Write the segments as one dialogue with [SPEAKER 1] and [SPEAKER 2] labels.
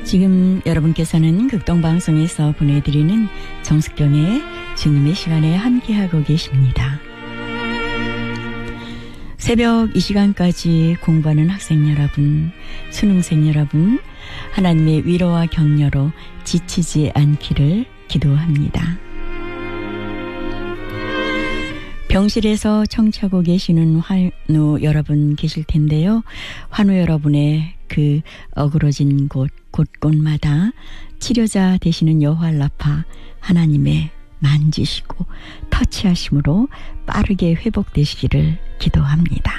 [SPEAKER 1] 지금 여러분께서는 극동방송에서 보내드리는 정숙경의 주님의 시간에 함께하고 계십니다. 새벽 이 시간까지 공부하는 학생 여러분, 수능생 여러분, 하나님의 위로와 격려로 지치지 않기를 기도합니다. 병실에서 청취하고 계시는 환우 여러분 계실 텐데요. 환우 여러분의 그 어그러진 곳곳마다 치료자 되시는 여호와라파 하나님의 만지시고 터치하심으로 빠르게 회복되시기를 기도합니다.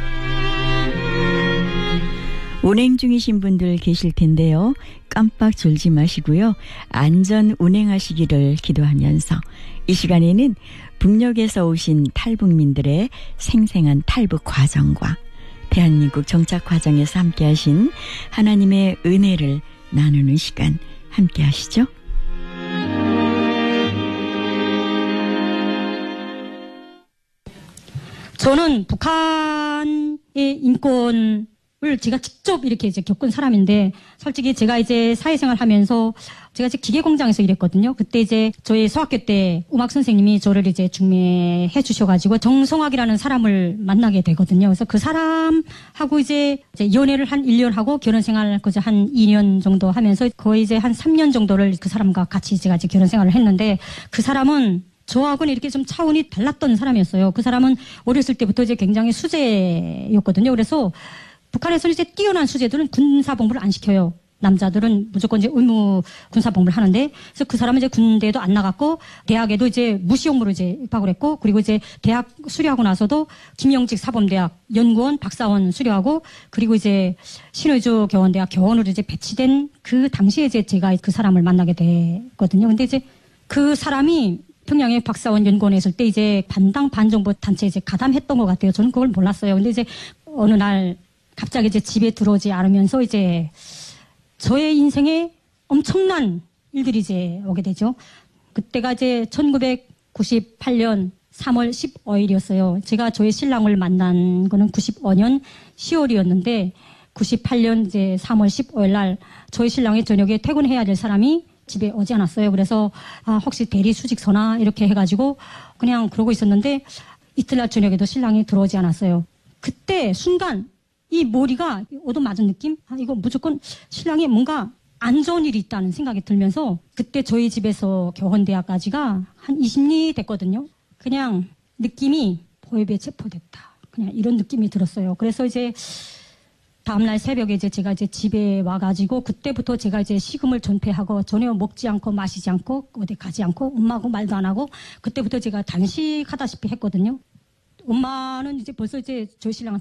[SPEAKER 1] 운행 중이신 분들 계실 텐데요. 깜빡 졸지 마시고요. 안전 운행하시기를 기도하면서 이 시간에는 북녘에서 오신 탈북민들의 생생한 탈북 과정과 대한민국 정착 과정에서 함께하신 하나님의 은혜를 나누는 시간 함께하시죠.
[SPEAKER 2] 저는 북한의 인권을 제가 직접 이렇게 이제 겪은 사람인데, 솔직히 제가 이제 사회생활 하면서 제가 이제 기계공장에서 일했거든요. 그때 이제 저희 소학교 때 음악 선생님이 저를 이제 중매해 주셔가지고 정성학이라는 사람을 만나게 되거든요. 그래서 그 사람하고 이제 연애를 한 1년 하고 결혼 생활을 그저 한 2년 정도 하면서 거의 이제 한 3년 정도를 그 사람과 같이 제가 이제 결혼 생활을 했는데, 그 사람은 저하고는 이렇게 좀 차원이 달랐던 사람이었어요. 그 사람은 어렸을 때부터 이제 굉장히 수재였거든요. 그래서 북한에서는 이제 뛰어난 수재들은 군사복무를 안 시켜요. 남자들은 무조건 이제 의무 군사복무를 하는데, 그래서 그 사람은 이제 군대도 안 나갔고, 대학에도 이제 무시용무로 이제 입학을 했고, 그리고 이제 대학 수료하고 나서도 김영직 사범대학 연구원 박사원 수료하고, 그리고 이제 신의주 교원대학 교원으로 이제 배치된 그 당시에 이제 제가 그 사람을 만나게 됐거든요. 근데 이제 그 사람이 평양에 박사원 연구원에 있을 때 이제 반당 반정부 단체에 이제 가담했던 것 같아요. 저는 그걸 몰랐어요. 근데 이제 어느 날 갑자기 이제 집에 들어오지 않으면서 이제 저의 인생에 엄청난 일들이 이제 오게 되죠. 그때가 이제 1998년 3월 15일이었어요. 제가 저의 신랑을 만난 거는 95년 10월이었는데 98년 이제 3월 15일 날 저희 신랑이 저녁에 퇴근해야 될 사람이 집에 오지 않았어요. 그래서 혹시 대리 수직서나 이렇게 해가지고 그냥 그러고 있었는데 이틀날 저녁에도 신랑이 들어오지 않았어요. 그때 순간 이 머리가 얻어맞은 느낌? 이거 무조건 신랑이 뭔가 안 좋은 일이 있다는 생각이 들면서, 그때 저희 집에서 교원대학까지가 한 20리 됐거든요. 그냥 느낌이 포획에 체포됐다. 그냥 이런 느낌이 들었어요. 그래서 이제 다음날 새벽에 이제 제가 이제 집에 와가지고 그때부터 제가 이제 식음을 전폐하고 전혀 먹지 않고 마시지 않고 어디 가지 않고 엄마하고 말도 안 하고 그때부터 제가 단식하다시피 했거든요. 엄마는 이제 벌써 이제 저희 신랑은